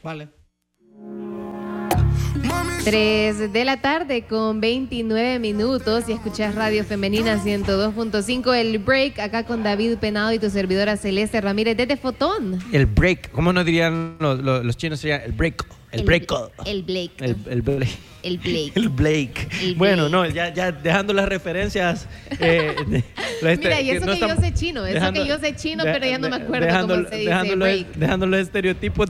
Vale. 3 de la tarde con 29 minutos y escuchas Radio Femenina 102.5, el break acá con David Penado y tu servidora Celeste Ramírez desde Fotón. El break, ¿cómo nos dirían los chinos? Sería el break. El break. El Blake. El Blake. El Blake. El Blake. Bueno, no, ya dejando las referencias. Mira, y eso que yo sé chino, pero ya no me acuerdo cómo se dice break. Dejando los estereotipos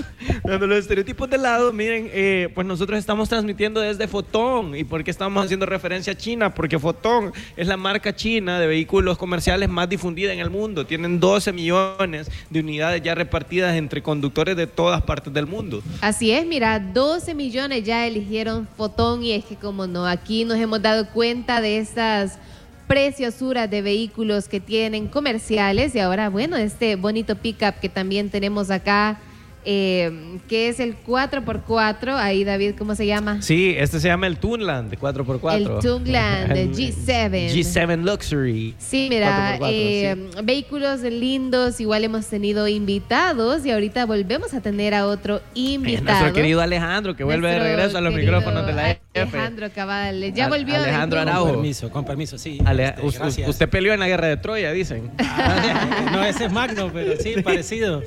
de lado, miren, pues nosotros estamos transmitiendo desde Fotón. ¿Y por qué estamos haciendo referencia a China? Porque Fotón es la marca china de vehículos comerciales más difundida en el mundo. Tienen 12 millones de unidades ya repartidas entre conductores de todas partes del mundo. Así es, mira, 12 millones ya eligieron Fotón y es que como no, aquí nos hemos dado cuenta de estas preciosuras de vehículos que tienen comerciales y ahora, bueno, este bonito pickup que también tenemos acá, que es el 4x4, ahí David, ¿cómo se llama? Sí, este se llama el Tunland de 4x4. El Tunland G7. G7 Luxury. Sí, mira, 4x4, sí. Vehículos lindos, igual hemos tenido invitados y ahorita volvemos a tener a otro invitado. Nuestro querido Alejandro, que vuelve de regreso a los micrófonos de la F. Alejandro Cabal, ya volvió. Alejandro Araujo. Con permiso, sí. Usted peleó en la guerra de Troya, dicen. No, ese es Magno, pero sí, parecido.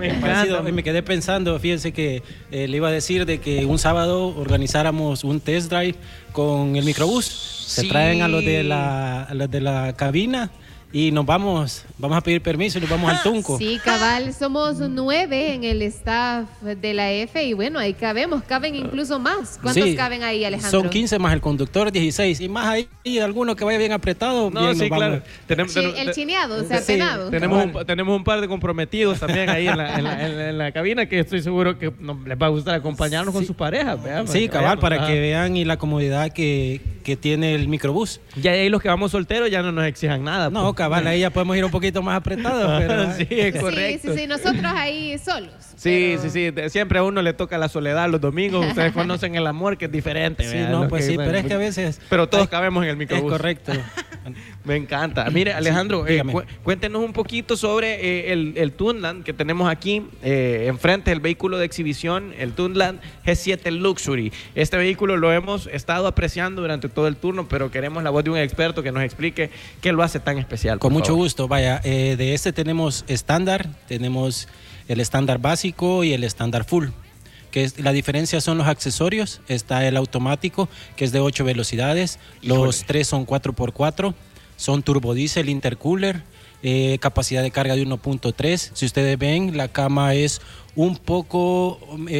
Me quedé pensando, fíjense que le iba a decir de que un sábado organizáramos un test drive con el microbús. Se traen a los de la cabina y nos vamos a pedir permiso y nos vamos al Tunco. Sí, cabal, somos 9 en el staff de la F y bueno, ahí caben incluso más. ¿Cuántos caben ahí, Alejandro? Son 15 más el conductor, 16 y más ahí alguno que vaya bien apretado. No, bien, sí, claro. El chineado, o sea, penado. Tenemos un par de comprometidos también ahí en la cabina que estoy seguro que les va a gustar acompañarnos con sus parejas. Sí, cabal, para que vean y la comodidad que tiene el microbús. Ya ahí los que vamos solteros ya no nos exijan nada. No, cabal, ahí ya podemos ir un poquito más apretados. Pero sí, es correcto. Sí, nosotros ahí solos. Sí, siempre a uno le toca la soledad los domingos. Ustedes conocen el amor, que es diferente. Sí, no, pues sí, pero es que a veces... Pero todos cabemos en el microbús. Es correcto. Me encanta. Mire, Alejandro, cuéntenos un poquito sobre el Tunland que tenemos aquí enfrente, el vehículo de exhibición, el Tunland G7 Luxury. Este vehículo lo hemos estado apreciando durante todo el turno, pero queremos la voz de un experto que nos explique qué lo hace tan especial. Con mucho gusto. Vaya, de este tenemos estándar, tenemos el estándar básico y el estándar full. La diferencia son los accesorios. Está el automático, que es de 8 velocidades. Los 3 son 4x4. Son turbodiesel, intercooler, capacidad de carga de 1.3. Si ustedes ven, la cama es un poco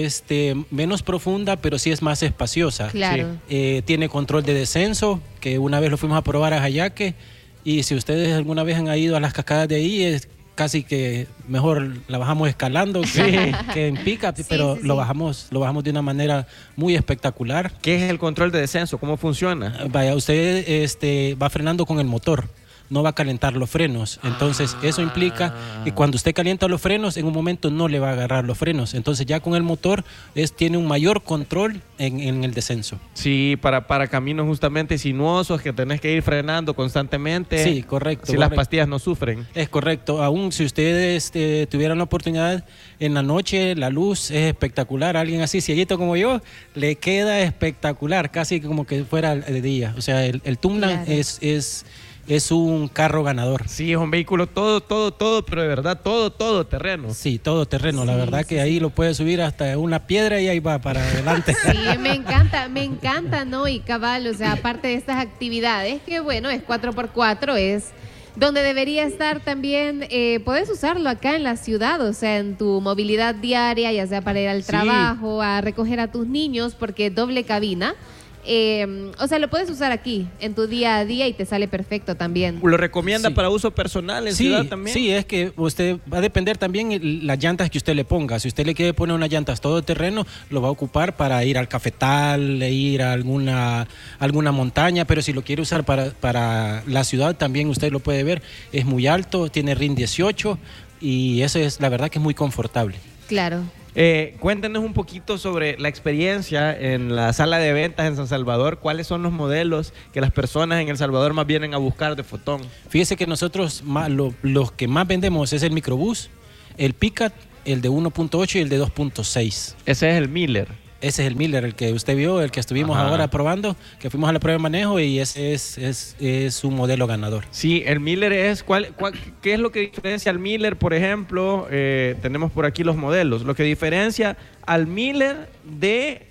menos profunda, pero sí es más espaciosa. Claro. Tiene control de descenso, que una vez lo fuimos a probar a Jayaque. Y si ustedes alguna vez han ido a las cascadas de ahí, es casi que mejor la bajamos escalando que en pick-up, pero lo bajamos de una manera muy espectacular. ¿Qué es el control de descenso? ¿Cómo funciona? Vaya, usted va frenando con el motor, no va a calentar los frenos. Entonces, eso implica que cuando usted calienta los frenos, en un momento no le va a agarrar los frenos. Entonces, ya con el motor, tiene un mayor control en el descenso. Sí, para caminos justamente sinuosos que tenés que ir frenando constantemente. Sí, correcto. Si las pastillas no sufren. Es correcto. Aún si ustedes tuvieran la oportunidad, en la noche la luz es espectacular. A alguien así cieguito como yo, le queda espectacular, casi como que fuera de día. O sea, el Tunland es un carro ganador. Sí, es un vehículo todo, pero de verdad todo terreno. Sí, todo terreno. La verdad que ahí lo puede subir hasta una piedra y ahí va para adelante. Sí, me encanta, ¿no? Y cabal, o sea, aparte de estas actividades, que bueno, es 4x4, es donde debería estar también, puedes usarlo acá en la ciudad, o sea, en tu movilidad diaria, ya sea para ir al trabajo, a recoger a tus niños, porque es doble cabina. O sea, lo puedes usar aquí en tu día a día y te sale perfecto también. ¿Lo recomienda para uso personal en ciudad también? Sí, es que usted va a depender también las llantas que usted le ponga. Si usted le quiere poner unas llantas todoterreno, lo va a ocupar para ir al cafetal, ir a alguna montaña, pero si lo quiere usar para la ciudad también usted lo puede ver. Es muy alto, tiene RIN 18 y eso es la verdad que es muy confortable. Claro. Cuéntenos un poquito sobre la experiencia en la sala de ventas en San Salvador. ¿Cuáles son los modelos que las personas en El Salvador más vienen a buscar de Fotón? Fíjese que nosotros los que más vendemos es el microbús, el pickup el de 1.8 y el de 2.6. Ese es el Miller. Ese es el Miller, el que usted vio, el que estuvimos ahora probando, que fuimos a la prueba de manejo y ese es un modelo ganador. Sí, el Miller es... ¿Qué es lo que diferencia al Miller, por ejemplo? Tenemos por aquí los modelos. Lo que diferencia al Miller de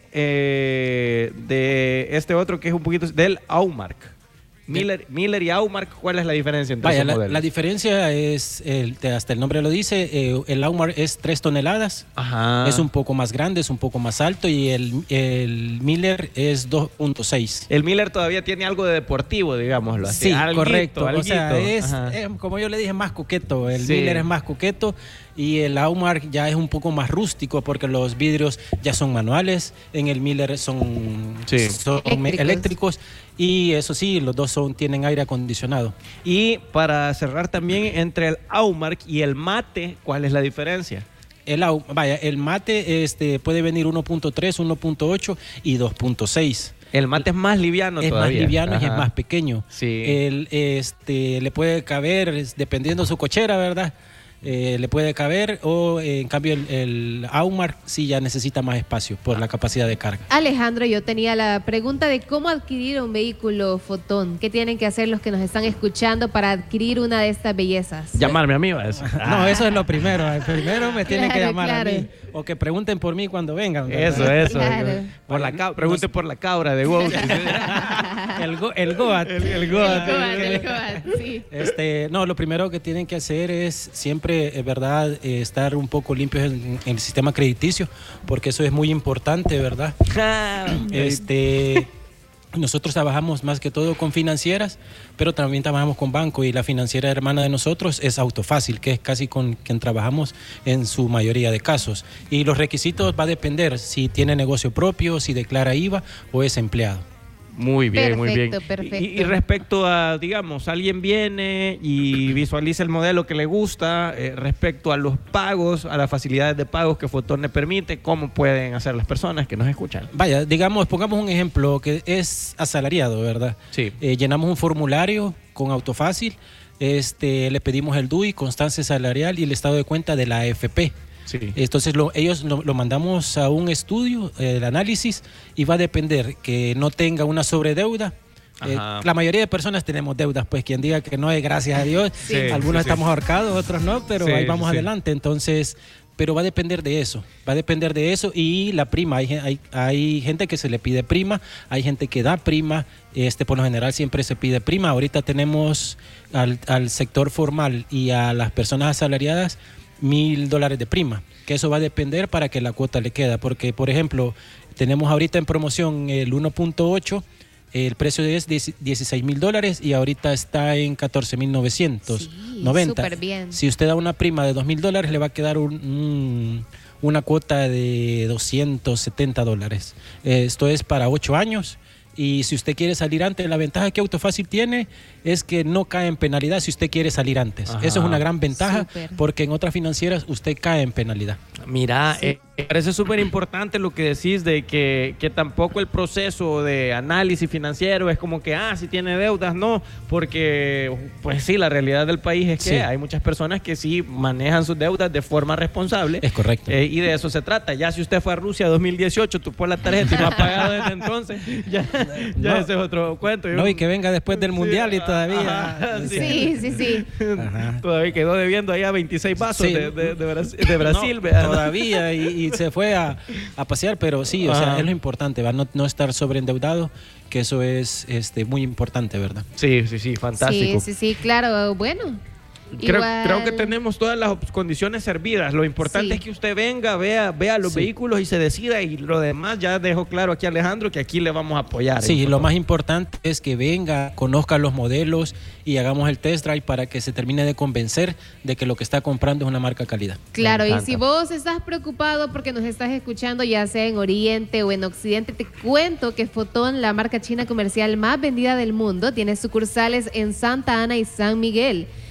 este otro que es un poquito... del Aumark. Miller y Aumark, ¿cuál es la diferencia entre esos modelos? La diferencia es, hasta el nombre lo dice, el Aumark es 3 toneladas, es un poco más grande, es un poco más alto, y el Miller es 2.6. El Miller todavía tiene algo de deportivo, digámoslo así. Sí, correcto. O sea, es, como yo le dije, más coqueto. El Miller es más coqueto y el Aumark ya es un poco más rústico porque los vidrios ya son manuales. En el Miller son eléctricos. Y eso sí, los dos tienen aire acondicionado. Y para cerrar también, entre el Aumark y el Mate, ¿cuál es la diferencia? El Mate puede venir 1.3, 1.8 y 2.6. El Mate es más liviano todavía. Es más liviano y es más pequeño. Sí. Le puede caber, dependiendo de su cochera, ¿verdad? Le puede caber, o en cambio el Aumark sí ya necesita más espacio por la capacidad de carga. Alejandro, yo tenía la pregunta de cómo adquirir un vehículo Fotón. ¿Qué tienen que hacer los que nos están escuchando para adquirir una de estas bellezas? Llamarme a mí, va a decir. No, eso es lo primero. Primero me tienen que llamar a mí. O que pregunten por mí cuando vengan, ¿verdad? Eso. Claro. Pregunten por la cabra de Goat. El Goat. El Goat, sí. No, lo primero que tienen que hacer es siempre, verdad, estar un poco limpios en el sistema crediticio, porque eso es muy importante, ¿verdad? Nosotros trabajamos más que todo con financieras, pero también trabajamos con banco, y la financiera hermana de nosotros es Autofácil, que es casi con quien trabajamos en su mayoría de casos. Y los requisitos va a depender si tiene negocio propio, si declara IVA o es empleado. Muy bien, muy bien. Perfecto. Y respecto a, digamos, alguien viene y visualiza el modelo que le gusta, respecto a los pagos, a las facilidades de pagos que Fotón le permite, ¿cómo pueden hacer las personas que nos escuchan? Vaya, digamos, pongamos un ejemplo que es asalariado, ¿verdad? Sí. Llenamos un formulario con Autofácil, le pedimos el DUI, constancia salarial y el estado de cuenta de la AFP. Sí. Entonces ellos lo mandamos a un estudio, el análisis, y va a depender que no tenga una sobredeuda. La mayoría de personas tenemos deudas, pues quien diga que no es, gracias a Dios. Sí. Algunos estamos ahorcados, otros no, pero ahí vamos adelante. Entonces, pero va a depender de eso, y la prima, hay gente que se le pide prima, hay gente que da prima, por lo general siempre se pide prima. Ahorita tenemos al sector formal y a las personas asalariadas $1,000 de prima, que eso va a depender para que la cuota le queda, porque por ejemplo tenemos ahorita en promoción el 1.8, el precio es $16,000 y ahorita está en 14,990. Súper bien. Si usted da una prima de $2,000, le va a quedar una cuota de $270. Esto es para 8 años. Y si usted quiere salir antes, la ventaja que Autofácil tiene es que no cae en penalidad si usted quiere salir antes. Eso es una gran ventaja, porque en otras financieras usted cae en penalidad. Mira, me parece súper importante lo que decís de que tampoco el proceso de análisis financiero es como que, si tiene deudas, no, porque pues sí, la realidad del país es que hay muchas personas que sí manejan sus deudas de forma responsable. Es correcto. Y de eso se trata. Ya si usted fue a Rusia 2018, tupó la tarjeta y no ha pagado desde entonces, ya ese es otro cuento. No, y que venga después del mundial y todavía. Sí. Todavía quedó debiendo allá 26 vasos de Brasil. Todavía, y se fue a pasear, pero sí, o sea, es lo importante, ¿verdad? No estar sobreendeudado, que eso es muy importante, ¿verdad? Sí, fantástico. Sí, claro, bueno. Creo que tenemos todas las condiciones servidas. Lo importante es que usted venga, vea los vehículos y se decida, y lo demás ya dejó claro aquí Alejandro que aquí le vamos a apoyar. Sí, lo más importante es que venga, conozca los modelos y hagamos el test drive para que se termine de convencer de que lo que está comprando es una marca calidad. Claro, y si vos estás preocupado porque nos estás escuchando ya sea en Oriente o en Occidente, te cuento que Fotón, la marca china comercial más vendida del mundo, tiene sucursales en Santa Ana y San Miguel.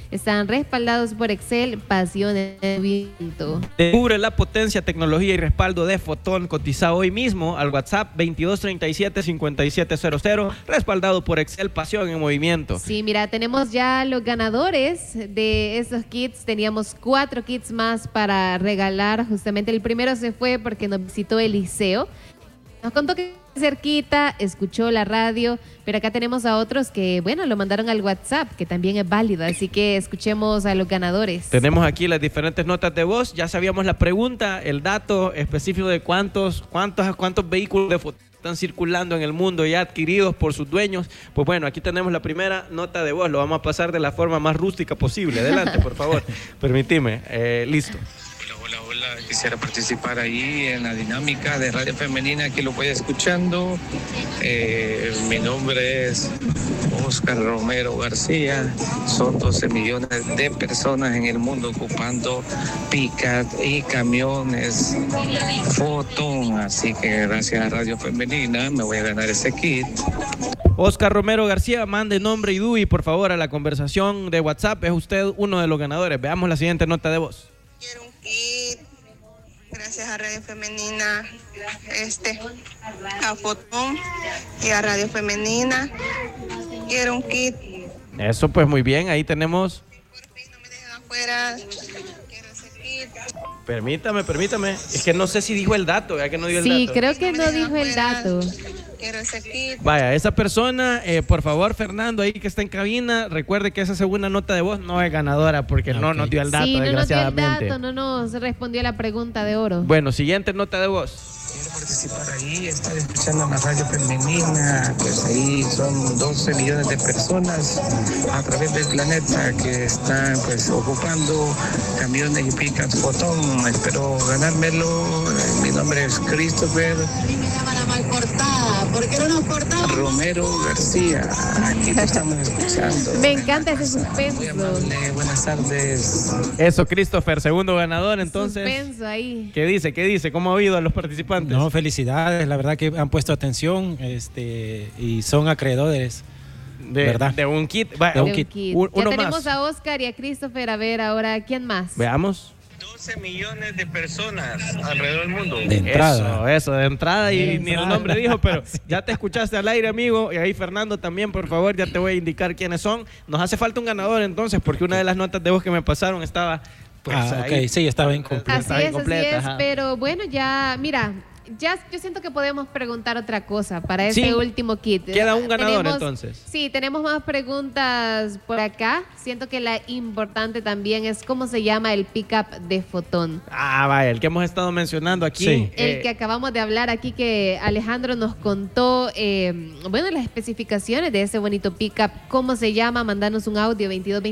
Están respaldados por Excel, pasión en viento. Descubre la potencia, tecnología y respaldo de Fotón. Cotiza hoy mismo al WhatsApp 2237-5700, respaldado por Excel, pasión en movimiento. Sí, mira, tenemos ya los ganadores de esos kits. Teníamos 4 kits más para regalar. Justamente el primero se fue porque nos visitó Eliseo. Nos contó que cerquita, escuchó la radio, pero acá tenemos a otros que, bueno, lo mandaron al WhatsApp, que también es válido, así que escuchemos a los ganadores. Tenemos aquí las diferentes notas de voz, ya sabíamos la pregunta, el dato específico de cuántos vehículos de Fotón están circulando en el mundo ya adquiridos por sus dueños. Pues bueno, aquí tenemos la primera nota de voz, lo vamos a pasar de la forma más rústica posible. Adelante, por favor, permitime, listo. Hola, quisiera participar ahí en la dinámica de Radio Femenina, que lo voy escuchando. Mi nombre es Oscar Romero García. Son 12 millones de personas en el mundo ocupando pickup y camiones Fotón. Así que gracias a Radio Femenina me voy a ganar ese kit. Oscar Romero García, mande nombre y DUI, por favor, a la conversación de WhatsApp. Es usted uno de los ganadores. Veamos la siguiente nota de voz. Quiero un kit, gracias a Radio Femenina, a Fotón y a Radio Femenina. Quiero un kit. Eso, pues muy bien, ahí tenemos. Por fin no me dejen afuera. Quiero ese kit. Permítame. Es que no sé si dijo el dato, ya que no dio el dato. Sí, creo que no dijo el dato. Quiero ese kit. Vaya, esa persona, por favor, Fernando, ahí que está en cabina, recuerde que esa segunda nota de voz no es ganadora porque no nos dio el dato, sí, no nos dio el desgraciadamente. dato, no nos respondió a la pregunta de oro. Bueno, siguiente nota de voz. Quiero participar ahí, estar escuchando la Radio Femenina, pues ahí son 12 millones de personas a través del planeta que están pues ocupando camiones y pickups Fotón. Espero ganármelo. Mi nombre es Christopher Romero García. Aquí te estamos escuchando. Me encanta ese suspenso. Muy amable, buenas tardes. Eso, Christopher, segundo ganador, entonces. Suspenso ahí. ¿Qué dice? ¿Cómo ha oído a los participantes? No, felicidades, la verdad que han puesto atención y son acreedores. ¿Verdad? De un kit. Vaya, De un un kit. kit. Uno Ya tenemos más. a Oscar y a Christopher. A ver, ahora, ¿quién más? Veamos. 12 millones de personas alrededor del mundo. De entrada. Eso, de entrada y De ni el entrada. nombre dijo, pero ya te escuchaste al aire, amigo. Y ahí, Fernando, también, por favor, ya te voy a indicar quiénes son. Nos hace falta un ganador, entonces, porque una de las notas de voz que me pasaron estaba... Pues, ahí. Ok, sí, estaba incompleta. Estaba incompleta, así es, ajá. pero bueno, ya, mira, ya yo siento que podemos preguntar otra cosa para este Sí. último kit. Queda un ganador, entonces. Sí, tenemos más preguntas por acá. Siento que la importante también es cómo se llama el pickup de Fotón. Ah, vaya, el que hemos estado mencionando aquí. Sí. El que acabamos de hablar aquí, que Alejandro nos contó, bueno, las especificaciones de ese bonito pickup, cómo se llama, mandanos un audio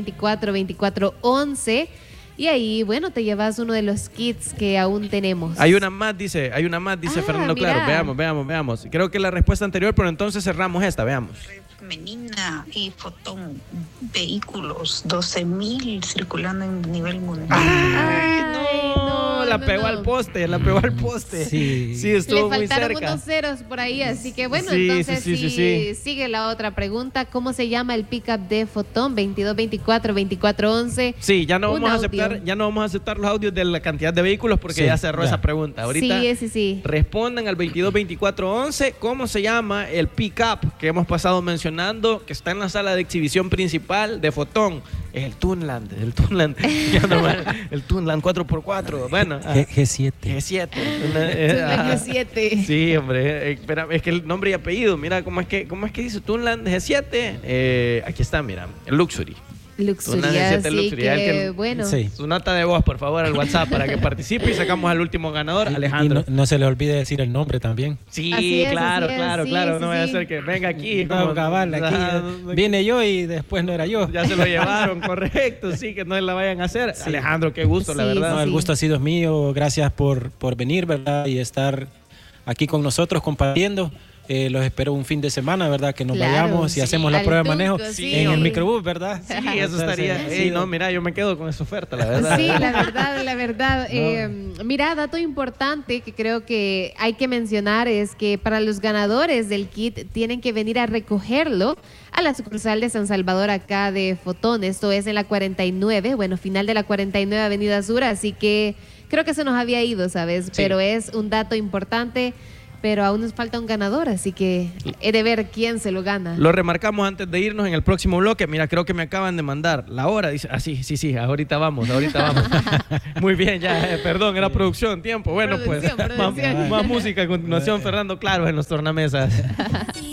2224-2411 y ahí, bueno, te llevas uno de los kits que aún tenemos. Hay una más, dice Fernando, mira. claro, veamos. Creo que la respuesta anterior, pero entonces cerramos esta, veamos. Femenina y Fotón, vehículos, 12.000 circulando en nivel mundial. Ay, no, la no, pegó no. al poste. Sí. Sí, Le estuvo muy faltaron cerca. unos ceros por ahí, así que bueno, Sí, entonces sí. sigue la otra pregunta. ¿Cómo se llama el pickup de Fotón? 2224-2411. Sí, ya no Un vamos a audio. aceptar los audios de la cantidad de vehículos porque Sí, ya cerró ya. esa pregunta. Ahorita Sí. respondan al 222411 cómo se llama el pickup que hemos pasado mencionando, que está en la sala de exhibición principal de Fotón. Es el Tunland. Ya no más, el Tunland 4x4. Bueno, G7. G7. La G7. Sí, hombre. Espera, es que el nombre y apellido, mira cómo es que dice Tunland G7. Aquí está, mira, el Luxury. Luxury, Una G7 así Luxury, que, alguien- bueno. Sí. Su nota de voz, por favor, al WhatsApp para que participe y sacamos al último ganador, Y Alejandro. no se le olvide decir el nombre también. Sí, Así es, claro, así es, claro, sí, claro. sí, No vaya a sí. ser que venga aquí. No, como- cabal, aquí Ah, vine yo y después no era yo. Ya se lo llevaron, correcto. Sí, que no la vayan a hacer. Sí. Alejandro, qué gusto, la Sí, verdad. No, el sí. gusto ha sido mío. Gracias por venir, ¿verdad? Y estar aquí con nosotros compartiendo. Los espero un fin de semana, ¿verdad? Que nos Claro, vayamos y sí, hacemos la al prueba de manejo Tunco, sí. en el microbús, ¿verdad? Sí, eso estaría. Ey, no, mira, yo me quedo con esa oferta, la verdad. Sí, la verdad. Mira, dato importante que creo que hay que mencionar es que para los ganadores del kit tienen que venir a recogerlo a la sucursal de San Salvador acá de Fotón. Esto es en la 49, bueno, final de la 49 Avenida Sur, así que creo que se nos había ido, ¿sabes? Sí. Pero es un dato importante. Pero aún nos falta un ganador, así que he de ver quién se lo gana. Lo remarcamos antes de irnos en el próximo bloque. Mira, creo que me acaban de mandar la hora. Dice, sí, ahorita vamos. Muy bien, ya, perdón, era producción, tiempo. Bueno, Producción. más música a continuación, Fernando Claro, en los tornamesas.